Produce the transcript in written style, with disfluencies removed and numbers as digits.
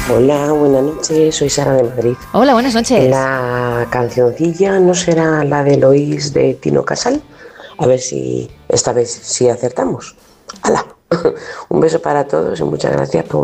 Hola, buenas noches, soy Sara de Madrid. Hola, buenas noches. La cancioncilla no será la de Eloís de Tino Casal. A ver si esta vez sí acertamos. ¡Hala! Un beso para todos y muchas gracias por